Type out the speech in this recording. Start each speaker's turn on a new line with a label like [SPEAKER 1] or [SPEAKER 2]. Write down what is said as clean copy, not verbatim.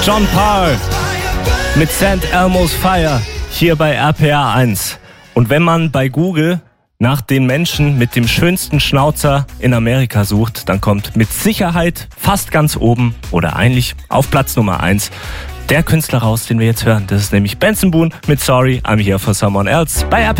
[SPEAKER 1] John Paul mit St. Elmo's Fire hier bei RPR 1. Und wenn man bei Google nach den Menschen mit dem schönsten Schnauzer in Amerika sucht, dann kommt mit Sicherheit fast ganz oben oder eigentlich auf Platz Nummer 1 der Künstler raus, den wir jetzt hören. Das ist nämlich Benson Boone mit Sorry, I'm Here for Someone Else bei RPR.